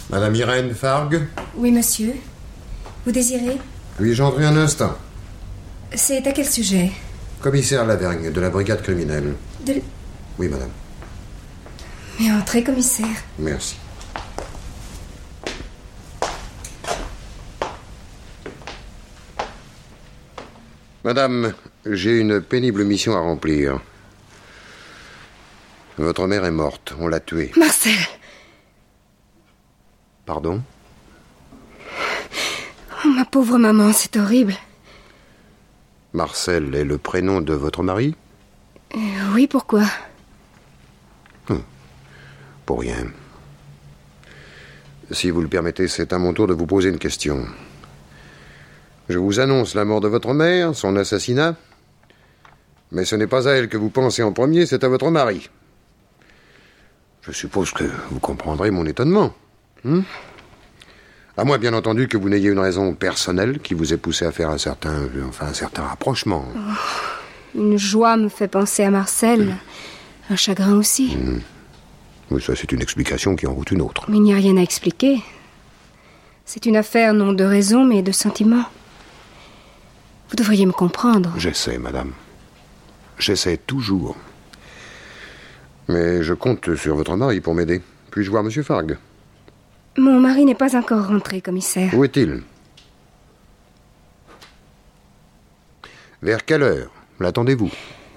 Madame Irène Fargue? Oui, monsieur. Vous désirez? Puis-je entrer un instant? C'est à quel sujet? Commissaire Lavergne, de la brigade criminelle. Oui, madame. Mais entrez, commissaire. Merci. Madame, j'ai une pénible mission à remplir. Votre mère est morte, on l'a tuée. Marcel! Pardon? Oh, ma pauvre maman, c'est horrible. Marcel est le prénom de votre mari? Oui, pourquoi? Pour rien. Si vous le permettez, c'est à mon tour de vous poser une question. Je vous annonce la mort de votre mère, son assassinat. Mais ce n'est pas à elle que vous pensez en premier, c'est à votre mari. Je suppose que vous comprendrez mon étonnement. À moins, bien entendu, que vous n'ayez une raison personnelle qui vous ait poussé à faire un certain rapprochement. Une joie me fait penser à Marcel. Un chagrin aussi. Oui, ça, c'est une explication qui en vaut une autre. Mais il n'y a rien à expliquer. C'est une affaire non de raison, mais de sentiment. Vous devriez me comprendre. J'essaie, madame. J'essaie toujours. Mais je compte sur votre mari pour m'aider. Puis-je voir monsieur Fargue? Mon mari n'est pas encore rentré, commissaire. Où est-il? Vers quelle heure l'attendez-vous?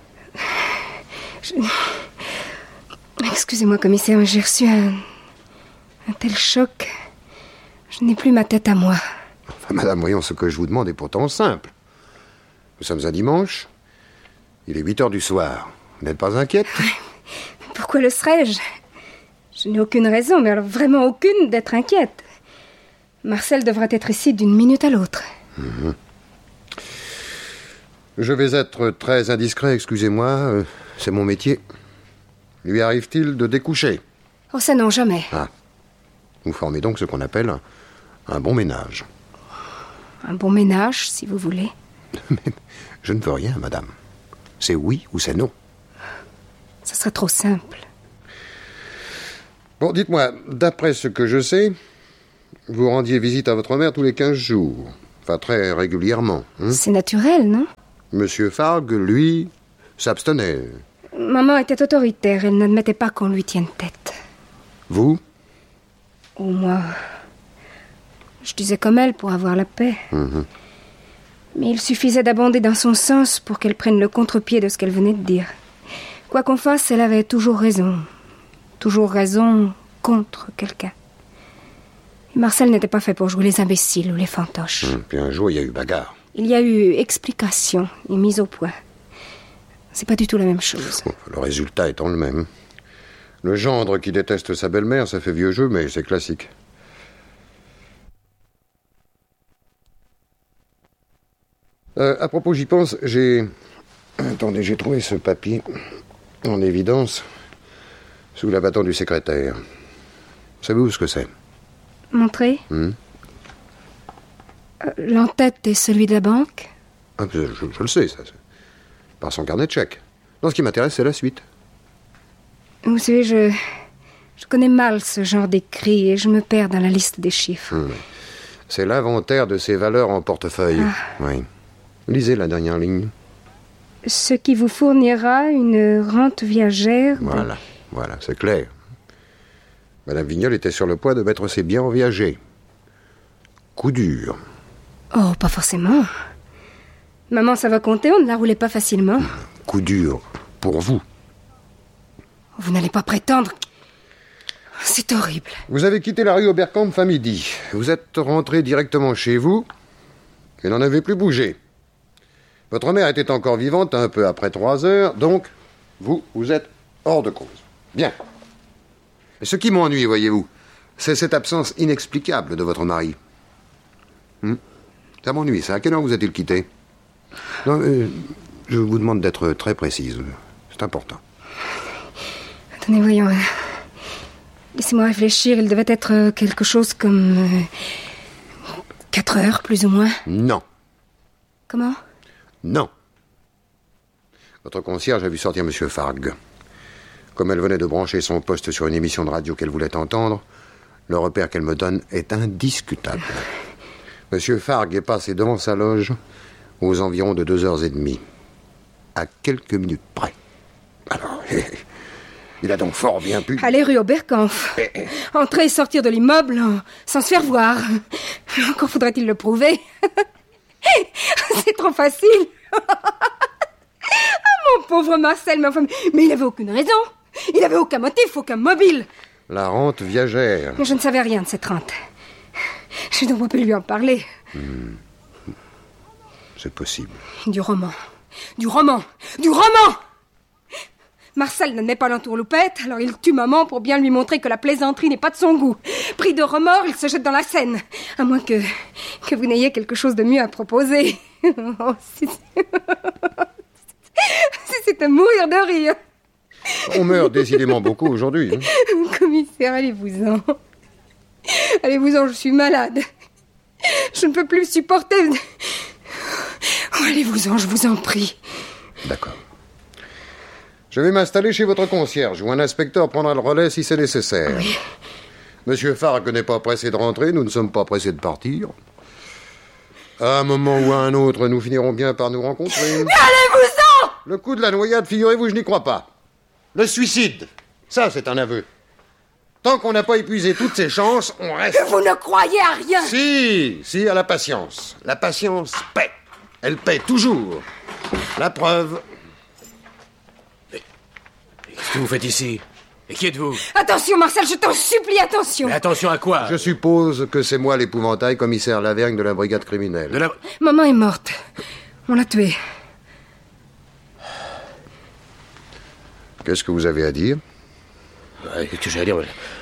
Excusez-moi, commissaire, j'ai reçu un tel choc. Je n'ai plus ma tête à moi. Enfin, madame, voyons, ce que je vous demande est pourtant simple. Nous sommes un dimanche. Il est 8 heures du soir. Vous n'êtes pas inquiète? Pourquoi le serais-je? Je n'ai aucune raison, mais alors vraiment aucune, d'être inquiète. Marcel devrait être ici d'une minute à l'autre. Je vais être très indiscret, excusez-moi. C'est mon métier. Lui arrive-t-il de découcher? Oh, ça non, jamais. Ah. Vous formez donc ce qu'on appelle un bon ménage. Un bon ménage, si vous voulez. Mais je ne veux rien, madame. C'est oui ou c'est non. Ça serait trop simple. Bon, dites-moi, d'après ce que je sais, vous rendiez visite à votre mère tous les 15 jours. Enfin, très régulièrement. C'est naturel, non? Monsieur Fargue, lui, s'abstenait. Maman était autoritaire, elle n'admettait pas qu'on lui tienne tête. Vous? Oh, moi, je disais comme elle pour avoir la paix. Mais il suffisait d'abonder dans son sens pour qu'elle prenne le contre-pied de ce qu'elle venait de dire. Quoi qu'on fasse, elle avait toujours raison. Toujours raison contre quelqu'un. Et Marcel n'était pas fait pour jouer les imbéciles ou les fantoches. Puis un jour, il y a eu bagarre. Il y a eu explication et mise au point. C'est pas du tout la même chose. Le résultat étant le même. Le gendre qui déteste sa belle-mère, ça fait vieux jeu, mais c'est classique. À propos, j'y pense, Attendez, j'ai trouvé ce papier en évidence sous l'abattant du secrétaire. Savez-vous ce que c'est? Montrez. L'en-tête est celui de la banque? Je le sais, ça. Par son carnet de chèques. Non, ce qui m'intéresse, c'est la suite. Vous savez, je connais mal ce genre d'écrit et je me perds dans la liste des chiffres. C'est l'inventaire de ses valeurs en portefeuille. Oui. Lisez la dernière ligne. Ce qui vous fournira une rente viagère. Voilà, c'est clair. Madame Vignol était sur le point de mettre ses biens en viager. Coup dur. Oh, pas forcément. Maman, ça va compter, on ne la roulait pas facilement. Coup dur pour vous. Vous n'allez pas prétendre... C'est horrible. Vous avez quitté la rue Oberkampf fin midi. Vous êtes rentré directement chez vous et n'en avez plus bougé. Votre mère était encore vivante un peu après 3 heures, donc vous êtes hors de cause. Bien. Et ce qui m'ennuie, voyez-vous, c'est cette absence inexplicable de votre mari. Ça m'ennuie, ça. À quelle heure vous a-t-il quitté? Non, je vous demande d'être très précise. C'est important. Attendez, voyons. Laissez-moi réfléchir. Il devait être quelque chose comme... 4 heures, plus ou moins. Non. Comment? Non. Votre concierge a vu sortir monsieur Fargue. Comme elle venait de brancher son poste sur une émission de radio qu'elle voulait entendre, Le repère qu'elle me donne est indiscutable. Monsieur Fargue est passé devant sa loge aux environs de 2h30, à quelques minutes près. Alors, il a donc fort bien pu... Aller rue Oberkampf. Entrer et sortir de l'immeuble sans se faire voir. Encore faudrait-il le prouver. C'est trop facile. Mon pauvre Marcel, mais il n'avait aucune raison. Il n'avait aucun motif, aucun mobile. La rente viagère. Mais je ne savais rien de cette rente. Je ne dois pas lui en parler. C'est possible. Du roman. Du roman. Du roman. Marcel n'admet pas l'entourloupette, alors il tue maman pour bien lui montrer que la plaisanterie n'est pas de son goût. Pris de remords, il se jette dans la Seine. À moins que vous n'ayez quelque chose de mieux à proposer. Oh, c'est à mourir de rire. On meurt décidément beaucoup aujourd'hui. Commissaire, allez-vous-en. Allez-vous-en, je suis malade. Je ne peux plus supporter. Oh, allez-vous-en, je vous en prie. D'accord. Je vais m'installer chez votre concierge, où un inspecteur prendra le relais si c'est nécessaire. Oui. Monsieur Fargue n'est pas pressé de rentrer, nous ne sommes pas pressés de partir. À un moment ou à un autre, nous finirons bien par nous rencontrer. Mais allez-vous-en! Le coup de la noyade, figurez-vous, je n'y crois pas. Le suicide, ça c'est un aveu. Tant qu'on n'a pas épuisé toutes ses chances, on reste... Vous ne croyez à rien! Si, à la patience. La patience paie. Elle paie toujours. La preuve... Qu'est-ce que vous faites ici? Et qui êtes-vous? Attention, Marcel, je t'en supplie, attention! Mais attention à quoi? Je suppose que c'est moi l'épouvantail, commissaire Lavergne de la brigade criminelle. Maman est morte. On l'a tuée. Qu'est-ce que vous avez à dire? Qu'est-ce que j'ai à dire?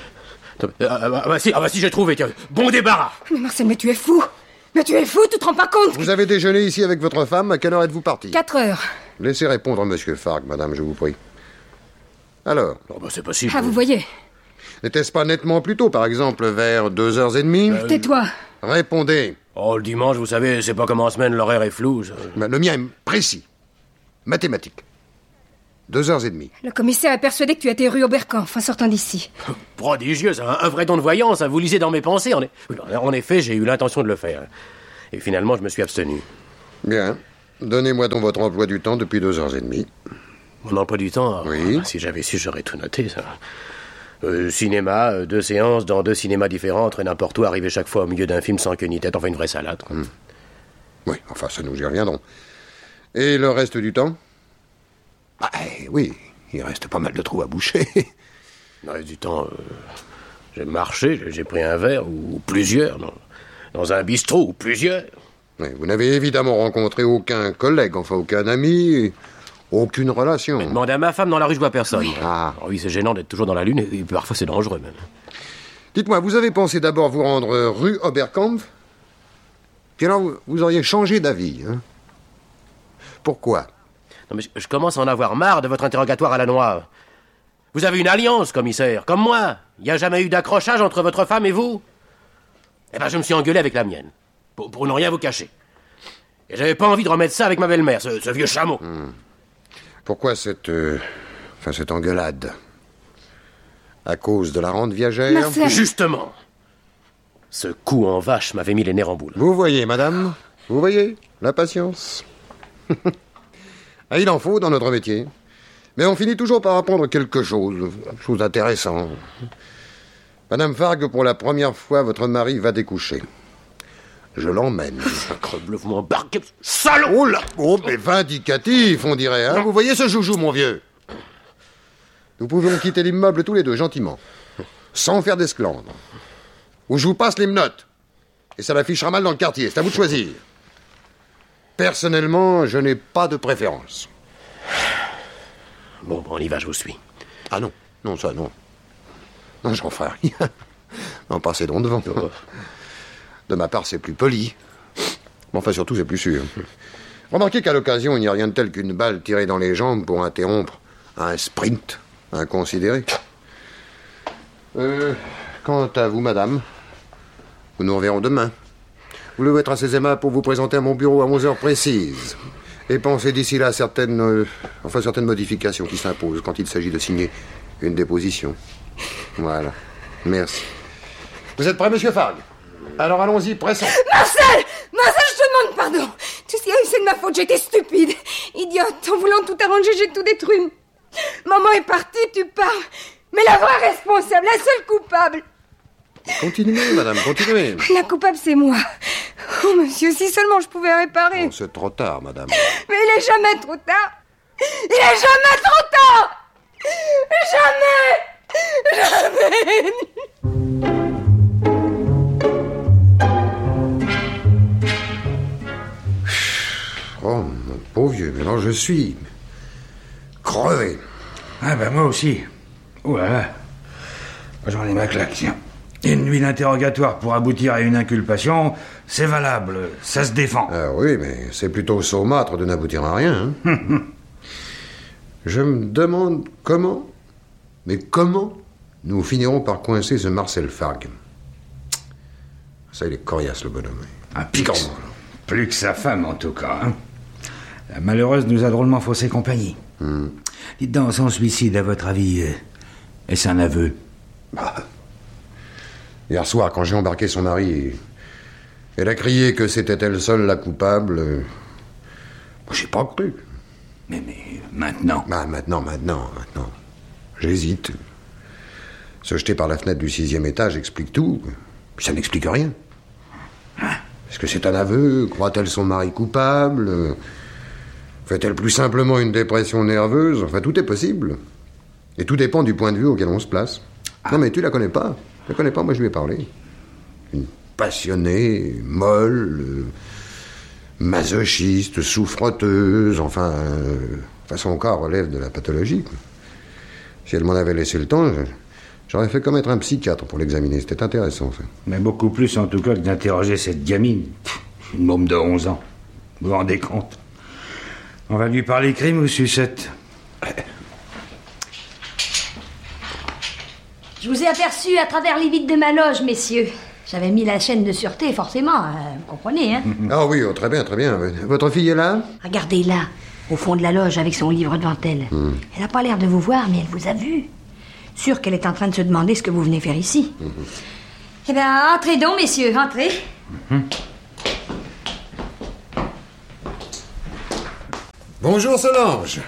Si, j'ai trouvé. Bon débarras! Mais Marcel, mais tu es fou! Mais tu es fou, tu te rends pas compte? Vous avez déjeuné ici avec votre femme, à quelle heure êtes-vous parti? 4 heures. Laissez répondre monsieur Fargue, madame, je vous prie. Alors? C'est possible. Ah, vous voyez. N'était-ce pas nettement plus tôt, par exemple, vers 2h30? Tais-toi. Répondez. Oh, le dimanche, vous savez, c'est pas comme en semaine, l'horaire est flou. Le mien est précis. Mathématique. 2h30. Le commissaire est persuadé que tu étais rue Oberkampf en sortant d'ici. Prodigieux, un vrai don de voyance, vous lisez dans mes pensées. En effet, j'ai eu l'intention de le faire. Et finalement, je me suis abstenu. Bien. Donnez-moi donc votre emploi du temps depuis 2h30. Mon emploi du temps? Oui. Si j'avais su, j'aurais tout noté, ça. Cinéma, 2 séances dans 2 cinémas différents, entre n'importe où, arriver chaque fois au milieu d'un film sans queue ni tête, enfin une vraie salade. Oui, enfin, ça nous y reviendrons. Et le reste du temps? Oui, il reste pas mal de trous à boucher. Le reste du temps, j'ai marché, j'ai pris un verre, ou plusieurs, dans un bistrot, ou plusieurs. Oui, vous n'avez évidemment rencontré aucun collègue, enfin aucun ami, aucune relation. Mais demandez à ma femme, dans la rue, je vois personne. Oui. Oui, c'est gênant d'être toujours dans la lune, et parfois c'est dangereux, même. Dites-moi, vous avez pensé d'abord vous rendre rue Oberkampf? Puis alors, vous auriez changé d'avis, hein? Pourquoi? Non, mais je commence à en avoir marre de votre interrogatoire à la noix. Vous avez une alliance, commissaire, comme moi. Il n'y a jamais eu d'accrochage entre votre femme et vous. Eh ben, je me suis engueulé avec la mienne, pour ne rien vous cacher. Et j'avais pas envie de remettre ça avec ma belle-mère, ce vieux chameau. Pourquoi cette engueulade? À cause de la rente viagère? Marcel. Justement. Ce coup en vache m'avait mis les nerfs en boule. Vous voyez, madame? Vous voyez? La patience. Il en faut dans notre métier. Mais on finit toujours par apprendre quelque chose d'intéressant. Madame Fargue, pour la première fois, votre mari va découcher. Je l'emmène. Sacrebleu, vous m'embarquez, salaud! Oh là! Oh, mais vindicatif, on dirait, hein? Vous voyez ce joujou, mon vieux? Nous pouvons quitter l'immeuble tous les deux, gentiment. Sans faire d'esclandre. Ou je vous passe les menottes. Et ça l'affichera mal dans le quartier, c'est à vous de choisir. Personnellement, je n'ai pas de préférence. Bon, on y va, je vous suis. Ah non, non, j'en ferai rien. Non, passez donc devant. De ma part, c'est plus poli. Mais enfin, surtout, c'est plus sûr. Remarquez qu'à l'occasion, il n'y a rien de tel qu'une balle tirée dans les jambes pour interrompre un sprint inconsidéré. Quant à vous, madame, nous nous reverrons demain. Vous devez être assez aimable pour vous présenter à mon bureau à 11h précises. Et pensez d'ici là à certaines modifications qui s'imposent quand il s'agit de signer une déposition. Voilà. Merci. Vous êtes prêt, monsieur Fargue? Alors allons-y, pressons. Marcel, je te demande pardon. Tout ce qu'il y a eu, c'est de ma faute. J'étais stupide, idiote. En voulant tout arranger, j'ai tout détruit. Maman est partie, tu parles. Mais la vraie responsable, la seule coupable. Continuez, madame, continuez. La coupable, c'est moi. Oh, monsieur, si seulement je pouvais réparer. Oh, c'est trop tard, madame. Mais il est jamais trop tard. Il est jamais trop tard. Jamais. Oh, mon pauvre vieux, mais non, je suis crevé. Ah ben moi aussi. Ouh là là. J'en ai ma claque, tiens. Une nuit d'interrogatoire pour aboutir à une inculpation, c'est valable, ça se défend. Ah oui, mais c'est plutôt saumâtre de n'aboutir à rien. Hein. Je me demande comment nous finirons par coincer ce Marcel Fargue. Ça, il est coriace, le bonhomme. Ah, plus que sa femme, en tout cas. Hein. La malheureuse nous a drôlement faussé compagnie. Dites donc, son suicide, à votre avis, est-ce un aveu? Hier soir, quand j'ai embarqué son mari, elle a crié que c'était elle seule la coupable. J'ai pas cru. Mais maintenant... Bah, maintenant. J'hésite. Se jeter par la fenêtre du 6e étage explique tout. Puis ça n'explique rien. Est-ce que c'est un aveu? Croit-elle son mari coupable? Fait-elle plus simplement une dépression nerveuse? Enfin, tout est possible. Et tout dépend du point de vue auquel on se place. Non, mais tu la connais pas. Je la connais pas, moi je lui ai parlé. Une passionnée, molle, masochiste, souffreteuse, enfin, son cas relève de la pathologie. Si elle m'en avait laissé le temps, j'aurais fait commettre un psychiatre pour l'examiner. C'était intéressant, ça. Mais beaucoup plus, en tout cas, que d'interroger cette gamine. Une môme de 11 ans. Vous vous rendez compte? On va lui parler crime ou sucette? Je vous ai aperçu à travers les vitres de ma loge, messieurs. J'avais mis la chaîne de sûreté, forcément, vous comprenez, hein? Ah oui, très bien. Votre fille est là? Regardez-la, au fond de la loge, avec son livre devant elle. Elle n'a pas l'air de vous voir, mais elle vous a vu. Sûre qu'elle est en train de se demander ce que vous venez faire ici. Eh bien, entrez donc, messieurs, entrez. Bonjour Solange.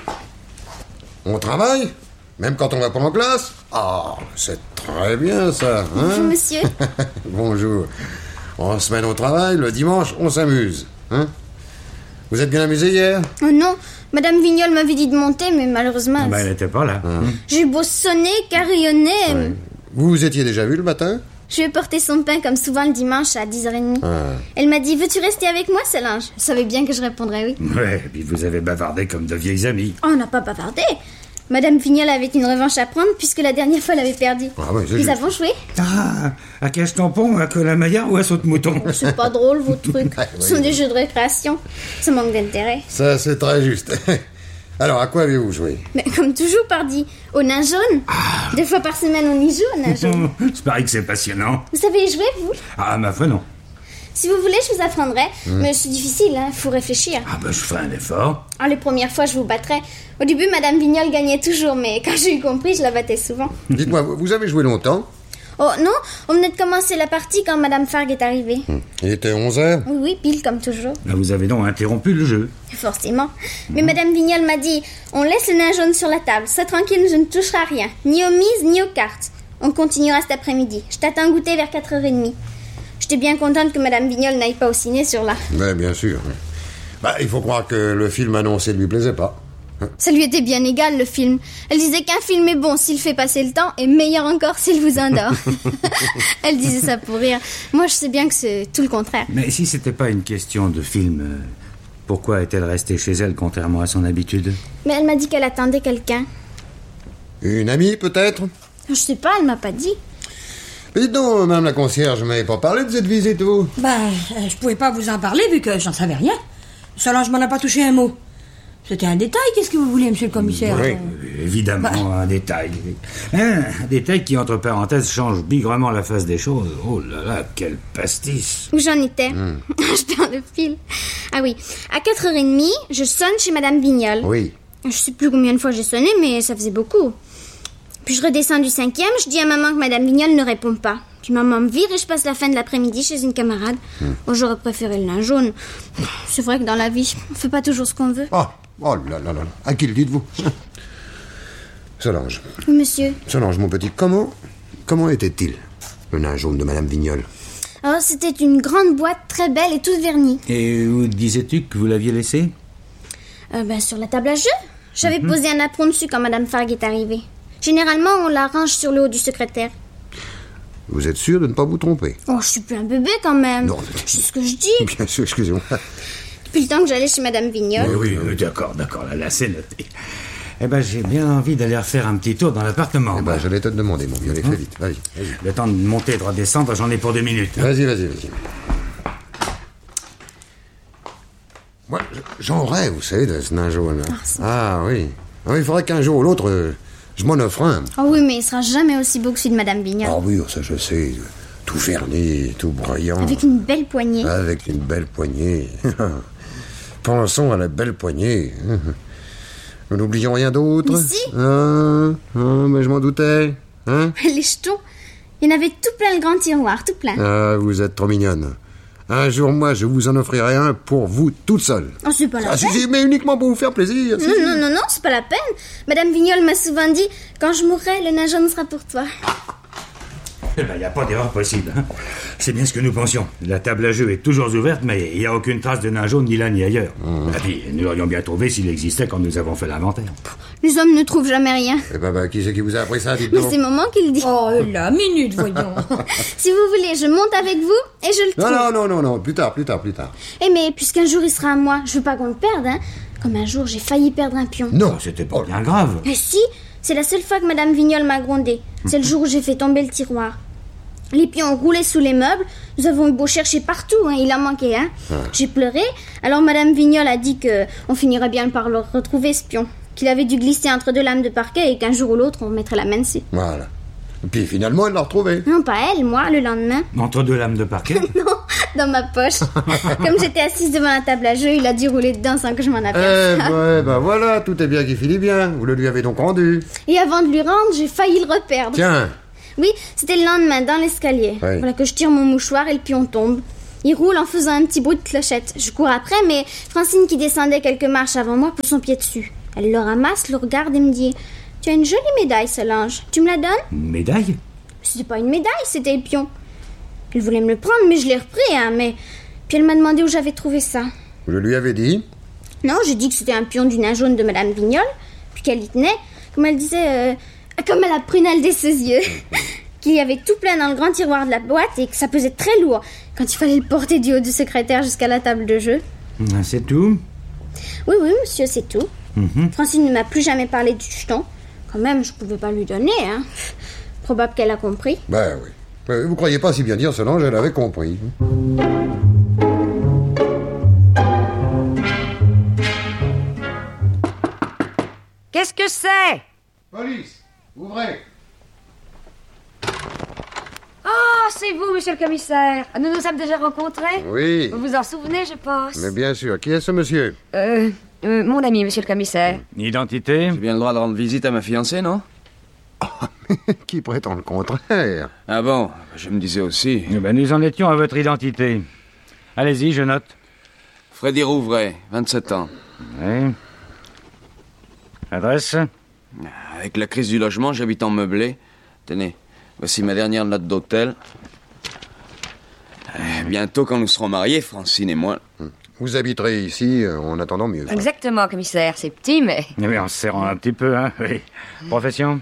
On travaille? Même quand on va pas en classe? Ah, c'est très bien ça, hein? Bonjour monsieur. Bonjour. En semaine au travail, le dimanche, on s'amuse, hein? Vous êtes bien amusé hier? Oh non, Madame Vignol m'avait dit de monter, mais malheureusement... Elle n'était pas là. J'ai eu beau sonner, carillonner... Ouais. Vous vous étiez déjà vu le matin? Je lui ai porté son pain comme souvent le dimanche à 10h30. Elle m'a dit, veux-tu rester avec moi, Solange? Je savais bien que je répondrais oui. Ouais, et puis vous avez bavardé comme de vieilles amies. Oh, on n'a pas bavardé. Madame Vignol avait une revanche à prendre puisque la dernière fois elle avait perdu. Ah oui, c'est Nous juste. avons joué. Ah, à cache-tampon, à colamaillard ou à saute-mouton? C'est pas drôle vos trucs. Ce sont des jeux de récréation. Ça manque d'intérêt. Ça, c'est très juste. Alors, à quoi avez-vous joué? Mais comme toujours, pardi, au nain jaune. 2 fois par semaine on y joue au nain jaune. C'est pareil que c'est passionnant. Vous savez y jouer, vous? Ah, ma foi, non. Si vous voulez, je vous apprendrai. Mais c'est difficile, hein. Faut réfléchir. Ah, je ferai un effort. Oh, les premières fois, je vous battrais. Au début, Madame Vignol gagnait toujours, mais quand j'ai eu compris, je la battais souvent. Dites-moi, vous avez joué longtemps? Oh non, on venait de commencer la partie quand Madame Fargue est arrivée. Il était 11h? Oui, pile comme toujours. Là, vous avez donc interrompu le jeu. Forcément. Mais Madame Vignol m'a dit, on laisse le nain jaune sur la table. Sois tranquille, je ne toucherai à rien. Ni aux mises, ni aux cartes. On continuera cet après-midi. Je t'attends goûter vers 4h30. J'étais bien contente que Madame Vignol n'aille pas au ciné sur là. Oui, bien sûr. Il faut croire que le film annoncé ne lui plaisait pas. Ça lui était bien égal, le film. Elle disait qu'un film est bon s'il fait passer le temps et meilleur encore s'il vous endort. Elle disait ça pour rire. Moi, je sais bien que c'est tout le contraire. Mais si c'était pas une question de film, pourquoi est-elle restée chez elle contrairement à son habitude? Mais elle m'a dit qu'elle attendait quelqu'un. Une amie, peut-être? Je sais pas, elle m'a pas dit. Mais dites donc, madame la concierge, vous m'avez pas parlé de cette visite, vous? Je pouvais pas vous en parler vu que j'en savais rien. Solange m'en a pas touché un mot. C'était un détail, qu'est-ce que vous voulez, monsieur le commissaire? Oui. Évidemment, un détail. Un détail qui, entre parenthèses, change bigrement la face des choses. Oh là là, quel pastis! Où j'en étais? Je perds le fil. Ah oui, à 4h30, je sonne chez Madame Vignol. Oui. Je sais plus combien de fois j'ai sonné, mais ça faisait beaucoup. Puis je redescends du 5e, je dis à maman que Madame Vignol ne répond pas. Puis maman me vire et je passe la fin de l'après-midi chez une camarade. Moi, j'aurais préféré le linge jaune. C'est vrai que dans la vie, on fait pas toujours ce qu'on veut. Oh là là là là. À qui le dites-vous? Solange. Oui, monsieur. Solange, mon petit, comment était-il, le nain jaune de Madame Vignol? Alors, c'était une grande boîte très belle et toute vernie. Et où disais-tu que vous l'aviez laissé? Sur la table à jeu. J'avais posé un apron dessus quand Madame Fargue est arrivée. Généralement, on l'arrange sur le haut du secrétaire. Vous êtes sûr de ne pas vous tromper? Oh, je suis plus un bébé quand même. Non. C'est ce que je dis. Bien sûr, excusez-moi. Depuis le temps que j'allais chez Madame Vignol. Oui, d'accord, là, c'est noté. Eh ben, j'ai bien envie d'aller refaire un petit tour dans l'appartement. Eh ben, j'allais te demander, mon vieux. Allez, fais vite. Vas-y. Le temps de monter et de redescendre, j'en ai pour 2 minutes. Vas-y. Moi, j'en rêve, vous savez, de ce nain jaune. Ah oui. Il faudrait qu'un jour ou l'autre, je m'en offre un. Oh oui, mais il sera jamais aussi beau que celui de Madame Vignol. Ah oui, ça je sais. Tout verni, tout brillant. Avec une belle poignée. Avec une belle poignée. Pensons à la belle poignée. Nous n'oublions rien d'autre. Mais si. Mais je m'en doutais. Les jetons. Il y en avait tout plein le grand tiroir, tout plein. Ah, vous êtes trop mignonne. Un jour, moi, je vous en offrirai un pour vous toute seule. Oh, c'est pas la peine. Si, mais uniquement pour vous faire plaisir. Non, c'est pas la peine. Madame Vignol m'a souvent dit, quand je mourrai, le nain jaune sera pour toi. Eh ben, y a pas d'erreur possible. C'est bien ce que nous pensions. La table à jeu est toujours ouverte, mais il n'y a aucune trace de nain jaune ni là ni ailleurs. Et puis, nous l'aurions bien trouvé s'il existait quand nous avons fait l'inventaire. Les hommes ne trouvent jamais rien. Eh ben, qui c'est qui vous a appris ça, dites Mais donc? c'est maman qui le dit. Oh, la minute, voyons. Si vous voulez, je monte avec vous et je le trouve. Non, plus tard. Eh mais puisqu'un jour il sera à moi, je veux pas qu'on le perde, hein. Comme un jour j'ai failli perdre un pion. Non. C'était pas bien grave. Mais si, c'est la seule fois que Madame Vignol m'a grondé. C'est le jour où j'ai fait tomber le tiroir. Les pions roulaient sous les meubles. Nous avons eu beau chercher partout, hein, il en manquait un. J'ai pleuré. Alors Madame Vignol a dit que on finirait bien par le retrouver, ce pion. Qu'il avait dû glisser entre 2 lames de parquet et qu'un jour ou l'autre on mettrait la main dessus. Voilà. Et puis finalement, elle l'a retrouvé. Non, pas elle, moi, le lendemain. Entre 2 lames de parquet. Non, dans ma poche. Comme j'étais assise devant la table à jeu, il a dû rouler dedans sans que je m'en aperçoive. Voilà, tout est bien qui finit bien. Vous le lui avez donc rendu. Et avant de lui rendre, j'ai failli le reperdre. Tiens. Oui, c'était le lendemain, dans l'escalier. Oui. Voilà que je tire mon mouchoir et le pion tombe. Il roule en faisant un petit bruit de clochette. Je cours après, mais Francine, qui descendait quelques marches avant moi, pose son pied dessus. Elle le ramasse, le regarde et me dit « Tu as une jolie médaille, Solange. Tu me la donnes ?» Une médaille? C'était pas une médaille, c'était le pion. Elle voulait me le prendre, mais je l'ai repris, hein, mais... Puis elle m'a demandé où j'avais trouvé ça. Vous le lui avez dit? Non, j'ai dit que c'était un pion du nain jaune de Madame Vignol, puis qu'elle y tenait, comme elle disait... comme à la prunelle des ses yeux. Qu'il y avait tout plein dans le grand tiroir de la boîte et que ça pesait très lourd quand il fallait le porter du haut du secrétaire jusqu'à la table de jeu. C'est tout? Oui, monsieur, c'est tout. Francine ne m'a plus jamais parlé du jeton. Quand même, je pouvais pas lui donner, hein. Probable qu'elle a compris. Ben oui. Vous croyez pas si bien dire, Solange, elle avait compris. Qu'est-ce que c'est? Police, ouvrez. Ah, c'est vous, monsieur le commissaire. Nous nous sommes déjà rencontrés? Oui. Vous vous en souvenez, je pense. Mais bien sûr. Qui est ce monsieur? Mon ami, monsieur le commissaire. Identité? J'ai bien le droit de rendre visite à ma fiancée, non? Qui prétend le contraire? Ah bon, je me disais aussi. Eh ben, nous en étions à votre identité. Allez-y, je note. Freddy Rouvray, 27 ans. Oui. Adresse? Avec la crise du logement, j'habite en meublé. Tenez, voici ma dernière note d'hôtel. Bientôt, quand nous serons mariés, Francine et moi... Vous habiterez ici en attendant mieux. Exactement, commissaire. C'est petit, mais... Eh bien, en se serrant un petit peu, hein, oui. Profession?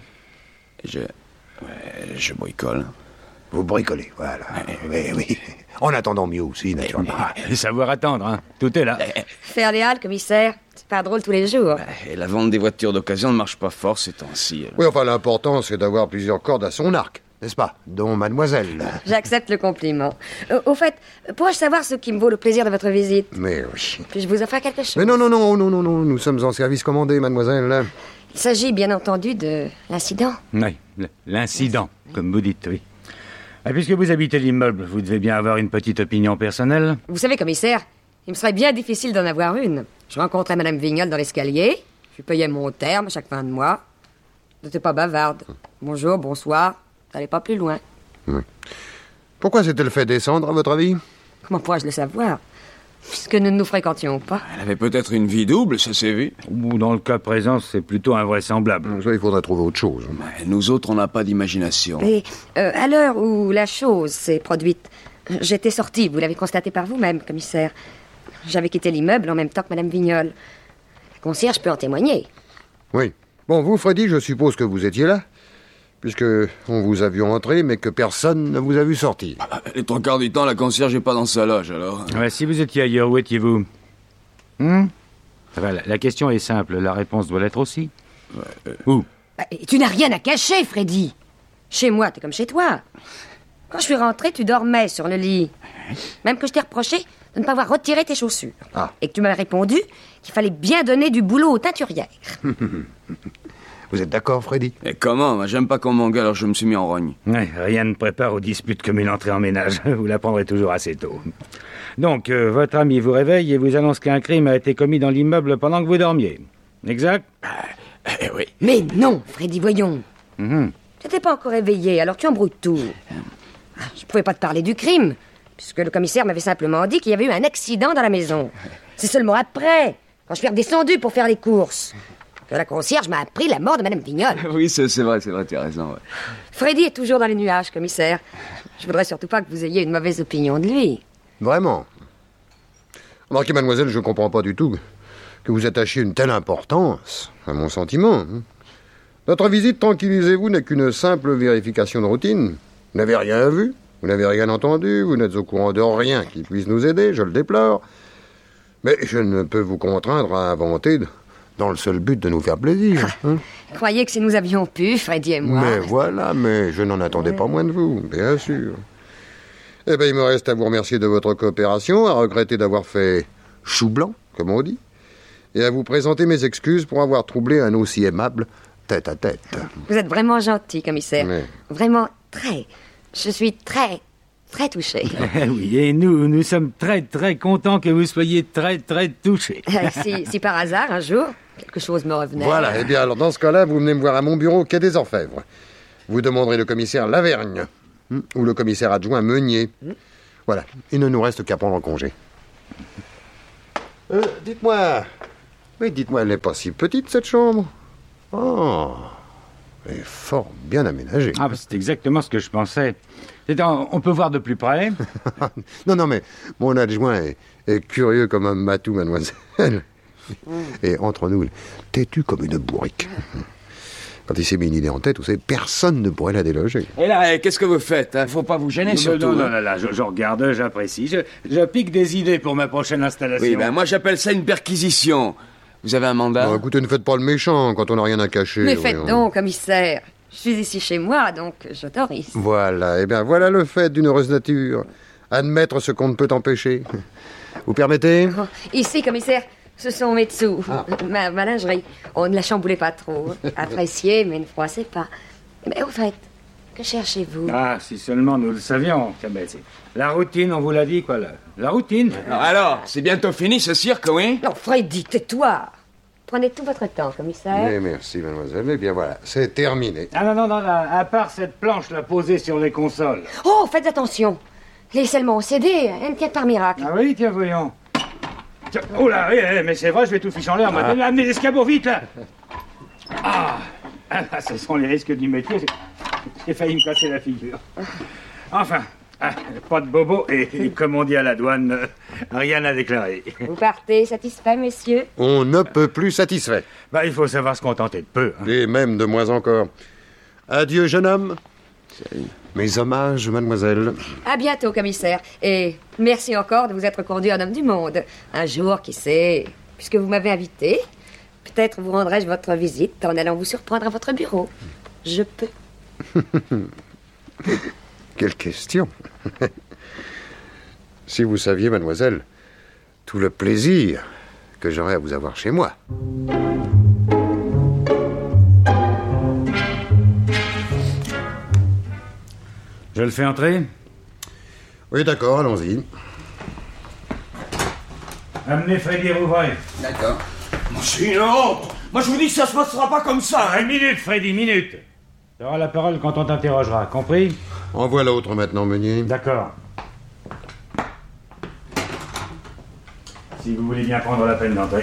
Je bricole. Vous bricolez, voilà. Oui. En attendant mieux aussi, naturellement. Savoir attendre, hein. Tout est là. Faire les halles, commissaire, c'est pas drôle tous les jours. Et la vente des voitures d'occasion ne marche pas fort ces temps-ci. Oui, enfin, l'important, c'est d'avoir plusieurs cordes à son arc, n'est-ce pas? Dont mademoiselle. J'accepte le compliment. Au fait, pourrais-je savoir ce qui me vaut le plaisir de votre visite? Mais oui. Puis-je vous offrir quelque chose? Mais non, nous sommes en service commandé, mademoiselle. Il s'agit bien entendu de l'incident. Oui, l'incident, comme vous dites, oui. Et puisque vous habitez l'immeuble, vous devez bien avoir une petite opinion personnelle. Vous savez, commissaire, il me serait bien difficile d'en avoir une. Je rencontrais Madame Vignol dans l'escalier. Je payais mon terme à chaque fin de mois. Je n'étais pas bavarde. Bonjour, bonsoir. Ça n'allait pas plus loin. Oui. Pourquoi s'est-elle fait descendre, à votre avis? Comment pourrais-je le savoir? Puisque nous ne nous fréquentions pas. Elle avait peut-être une vie double, ça s'est vu. Ou dans le cas présent, c'est plutôt invraisemblable. Ça, il faudrait trouver autre chose. Mais nous autres, on n'a pas d'imagination. Et à l'heure où la chose s'est produite, j'étais sortie, vous l'avez constaté par vous-même, commissaire. J'avais quitté l'immeuble en même temps que Madame Vignol. La concierge peut en témoigner. Oui. Bon, vous, Freddy, je suppose que vous étiez là, puisque on vous a vu entrer, mais que personne ne vous a vu sortir. Les 3/4 du temps, la concierge n'est pas dans sa loge, alors. Ouais, si vous étiez ailleurs, où étiez-vous? Enfin, la question est simple, la réponse doit l'être aussi. Où? Et tu n'as rien à cacher, Freddy. Chez moi, t'es comme chez toi. Quand je suis rentrée, tu dormais sur le lit. Même que je t'ai reproché de ne pas avoir retiré tes chaussures. Ah. Et que tu m'avais répondu qu'il fallait bien donner du boulot aux teinturières. Vous êtes d'accord, Freddy? Et comment? Moi, j'aime pas qu'on m'engueule, alors je me suis mis en rogne. Ouais, rien ne prépare aux disputes comme une entrée en ménage. Vous l'apprendrez toujours assez tôt. Donc, votre ami vous réveille et vous annonce qu'un crime a été commis dans l'immeuble pendant que vous dormiez. Exact? Oui. Mais non, Freddy, voyons. T'étais pas encore éveillé, alors tu embrouilles tout. Je pouvais pas te parler du crime, puisque le commissaire m'avait simplement dit qu'il y avait eu un accident dans la maison. C'est seulement après, quand je suis redescendu pour faire les courses, que la concierge m'a appris la mort de Madame Vignol. Oui, c'est vrai, tu as raison. Ouais. Freddy est toujours dans les nuages, commissaire. Je voudrais surtout pas que vous ayez une mauvaise opinion de lui. Vraiment? Remarquez, mademoiselle, je ne comprends pas du tout que vous attachiez une telle importance à mon sentiment. Notre visite, tranquillisez-vous, n'est qu'une simple vérification de routine. Vous n'avez rien vu, vous n'avez rien entendu, vous n'êtes au courant de rien qui puisse nous aider, je le déplore. Mais je ne peux vous contraindre à inventer dans le seul but de nous faire plaisir. Croyez que si nous avions pu, Freddy et moi... Mais voilà, mais je n'en attendais pas moins de vous, bien sûr. Eh bien, il me reste à vous remercier de votre coopération, à regretter d'avoir fait chou blanc, comme on dit, et à vous présenter mes excuses pour avoir troublé un aussi aimable tête-à-tête. Vous êtes vraiment gentil, commissaire. Mais... Vraiment très. Je suis très touchée. Oui, et nous sommes très contents que vous soyez très touchés. Si par hasard, un jour, quelque chose me revenait... Voilà, eh bien, alors dans ce cas-là, vous venez me voir à mon bureau, quai des Orfèvres. Vous demanderez le commissaire Lavergne, ou le commissaire adjoint Meunier. Voilà, il ne nous reste qu'à prendre en congé. Dites-moi... Oui, dites-moi, elle n'est pas si petite, cette chambre? Oh, elle est fort bien aménagée. Ah, c'est exactement ce que je pensais. On peut voir de plus près? Non, mais mon adjoint est curieux comme un matou, mademoiselle. Et entre nous, têtu comme une bourrique. Quand il s'est mis une idée en tête, vous savez, personne ne pourrait la déloger. Et là, qu'est-ce que vous faites? Faut pas vous gêner, surtout. Non, je regarde, j'apprécie. Je pique des idées pour ma prochaine installation. Oui, moi j'appelle ça une perquisition. Vous avez un mandat? Bon, écoutez, ne faites pas le méchant quand on n'a rien à cacher. Mais faites donc, commissaire. Je suis ici chez moi, donc j'autorise. Voilà, eh bien, voilà le fait d'une heureuse nature. Admettre ce qu'on ne peut empêcher. Vous permettez? Ici, commissaire, ce sont mes dessous. Ma lingerie. On ne la chamboulait pas trop. Appréciez, mais ne froissez pas. Mais au fait, que cherchez-vous? Ah, si seulement nous le savions. La routine, on vous l'a dit, quoi, là. La routine. Alors, c'est bientôt fini ce cirque, oui? Non, Freddy, tais-toi. Prenez tout votre temps, commissaire. Mais merci, mademoiselle. Eh bien, voilà, c'est terminé. Ah non, à part cette planche-là posée sur les consoles. Oh, faites attention. Les scellement ont cédé, elles ne tiennent par miracle. Ah oui, tiens, voyons. Tiens, oh là, oui, mais c'est vrai, je vais tout ficher en l'air. Maintenant, amenez les escabeaux, vite, là. Ce sont les risques du métier. J'ai failli me casser la figure. Enfin, pas de bobo et comme on dit à la douane, rien à déclarer. Vous partez satisfait, messieurs? On ne peut plus satisfait. Il faut savoir se contenter de peu. Et même de moins encore. Adieu, jeune homme. Salut. Mes hommages, mademoiselle. À bientôt, commissaire. Et merci encore de vous être conduit un homme du monde. Un jour, qui sait, puisque vous m'avez invité, peut-être vous rendrai-je votre visite en allant vous surprendre à votre bureau. Je peux. Quelle question. Si vous saviez, mademoiselle, tout le plaisir que j'aurais à vous avoir chez moi. Je le fais entrer? Oui, d'accord, allons-y. Amenez Freddy Rouvray. D'accord. C'est une honte. Moi, je vous dis que ça se passera pas comme ça. Minute, Freddy, minute. Tu auras la parole quand on t'interrogera, compris? Envoie l'autre maintenant, Meunier. D'accord. Si vous voulez bien prendre la peine d'entrer.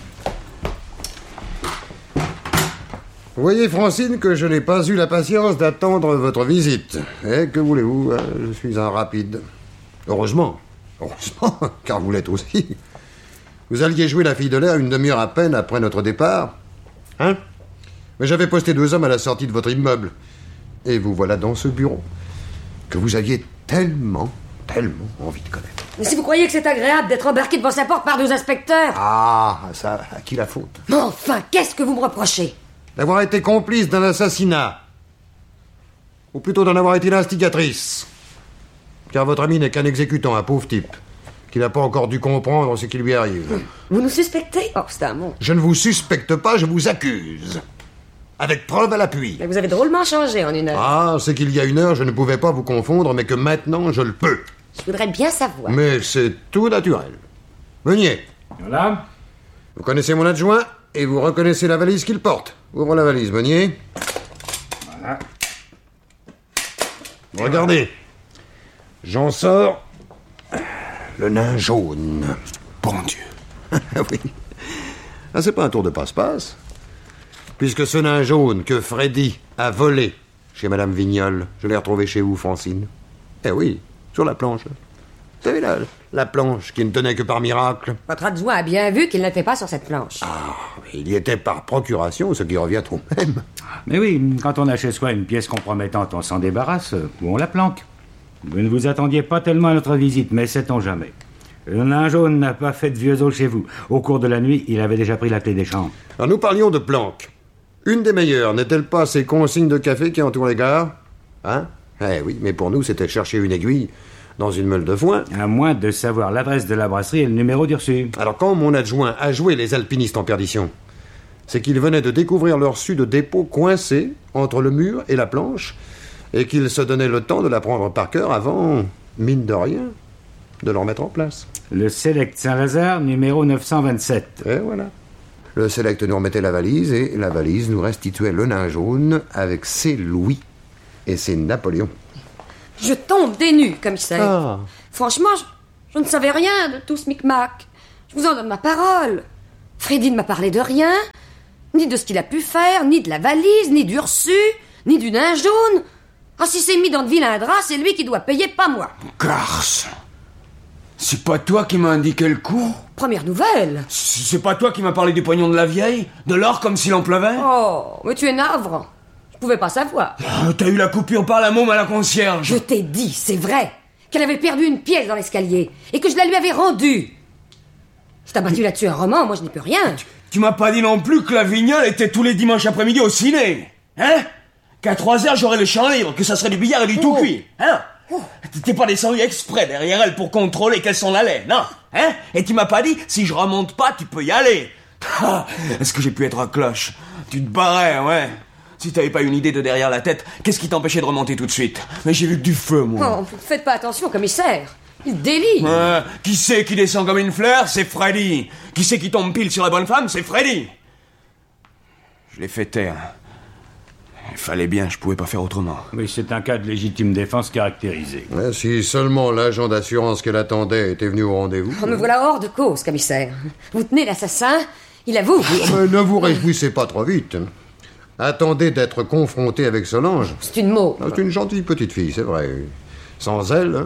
Vous voyez, Francine, que je n'ai pas eu la patience d'attendre votre visite. Et que voulez-vous, je suis un rapide. Heureusement, car vous l'êtes aussi. Vous alliez jouer la fille de l'air une demi-heure à peine après notre départ. Hein? Mais j'avais posté 2 hommes à la sortie de votre immeuble. Et vous voilà dans ce bureau que vous aviez tellement envie de connaître. Mais si vous croyez que c'est agréable d'être embarqué devant sa porte par 2 inspecteurs... Ah, ça, à qui la faute? Mais enfin, qu'est-ce que vous me reprochez? D'avoir été complice d'un assassinat. Ou plutôt d'en avoir été l'instigatrice. Car votre ami n'est qu'un exécutant, un pauvre type, qui n'a pas encore dû comprendre ce qui lui arrive. Vous nous suspectez? Oh, c'est un mot. Je ne vous suspecte pas, je vous accuse. Avec preuve à l'appui. Mais vous avez drôlement changé en 1 heure. Ah, c'est qu'il y a 1 heure, je ne pouvais pas vous confondre, mais que maintenant, je le peux. Je voudrais bien savoir. Mais c'est tout naturel. Meunier. Voilà. Vous connaissez mon adjoint et vous reconnaissez la valise qu'il porte. Ouvre la valise, Meunier. Voilà. Regardez. J'en sors le nain jaune. Bon Dieu. Oui. Ah, c'est pas un tour de passe-passe. Puisque ce nain jaune que Freddy a volé chez Madame Vignol, je l'ai retrouvé chez vous, Francine. Eh oui, sur la planche. Vous savez, la planche qui ne tenait que par miracle. Votre adjoint a bien vu qu'il n'était pas sur cette planche. Ah, il y était par procuration, ce qui revient au même. Mais oui, quand on a chez soi une pièce compromettante, on s'en débarrasse ou on la planque. Vous ne vous attendiez pas tellement à notre visite, mais sait-on jamais. Le nain jaune n'a pas fait de vieux os chez vous. Au cours de la nuit, il avait déjà pris la clé des chambres. Alors nous parlions de planques. Une des meilleures, n'est-elle pas ces consignes de café qui entourent les gares? Hein? Eh oui, mais pour nous, c'était chercher une aiguille dans une meule de foin. À moins de savoir l'adresse de la brasserie et le numéro du reçu. Alors quand mon adjoint a joué les alpinistes en perdition, c'est qu'il venait de découvrir leur reçu de dépôt coincé entre le mur et la planche, et qu'il se donnait le temps de la prendre par cœur avant, mine de rien, de le remettre en place. Le Select Saint-Lazare, numéro 927. Et voilà. Le Select nous remettait la valise, et la valise nous restituait le nain jaune avec ses louis et ses Napoléons. Je tombe des nues, commissaire. Ah. Franchement, je ne savais rien de tout ce micmac. Je vous en donne ma parole. Freddy ne m'a parlé de rien, ni de ce qu'il a pu faire, ni de la valise, ni du reçu, ni du nain jaune. Ah, si c'est mis dans de vilains draps, c'est lui qui doit payer, pas moi. Garce. C'est pas toi qui m'as indiqué le coup? Première nouvelle. C'est pas toi qui m'as parlé du pognon de la vieille? De l'or comme s'il en pleuvait? Oh, mais tu es navrant. Je pouvais pas savoir. Oh, t'as eu la coupure par la môme à la concierge. Je t'ai dit, c'est vrai, qu'elle avait perdu une pièce dans l'escalier et que je la lui avais rendue. Si t'as battu là-dessus un roman, moi je n'y peux rien. Tu m'as pas dit non plus que la Vignole était tous les dimanches après-midi au ciné? Hein? Qu'à 3h j'aurais le champ libre, que ça serait du billard et du tout cuit. Hein? T'es pas descendu exprès derrière elle pour contrôler qu'elle s'en allait, non? Hein? Et tu m'as pas dit, si je remonte pas, tu peux y aller. Ah, est-ce que j'ai pu être à cloche? Tu te barrais, ouais. Si t'avais pas une idée de derrière la tête, qu'est-ce qui t'empêchait de remonter tout de suite? Mais j'ai vu que du feu, moi. Oh, faites pas attention, commissaire. Il délie. Qui c'est qui descend comme une fleur? C'est Freddy. Qui c'est qui tombe pile sur la bonne femme? C'est Freddy. Je l'ai fait taire. Il fallait bien, je pouvais pas faire autrement. Oui, c'est un cas de légitime défense caractérisé. Si seulement l'agent d'assurance qu'elle attendait était venu au rendez-vous. Oh, me voilà hors de cause, commissaire. Vous tenez l'assassin, il avoue. Mais ne vous réjouissez pas trop vite. Attendez d'être confronté avec Solange. C'est une mot. C'est une gentille petite fille, c'est vrai. Sans elle...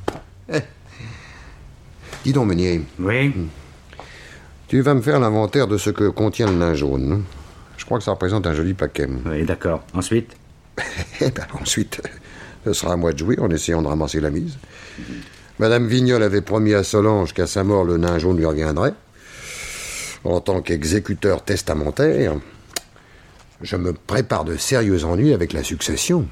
Dis donc, Meunier. Oui. Tu vas me faire l'inventaire de ce que contient le nain jaune. Je crois que ça représente un joli paquet. Oui, d'accord. Ensuite? Ensuite, ce sera à moi de jouer en essayant de ramasser la mise. Madame Vignol avait promis à Solange qu'à sa mort, le nain jaune lui reviendrait. En tant qu'exécuteur testamentaire, je me prépare de sérieux ennuis avec la succession.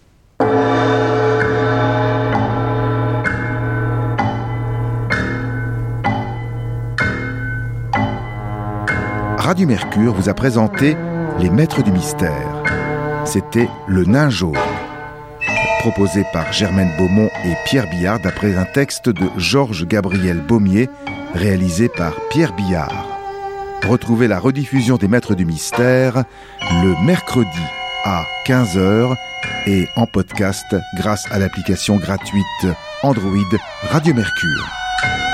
Radio Mercure vous a présenté Les Maîtres du Mystère. C'était Le Nain Jaune, proposé par Germaine Beaumont et Pierre Billard d'après un texte de Georges-Gabriel Baumier, réalisé par Pierre Billard. Retrouvez la rediffusion des Maîtres du Mystère le mercredi à 15h et en podcast grâce à l'application gratuite Android Radio Mercure.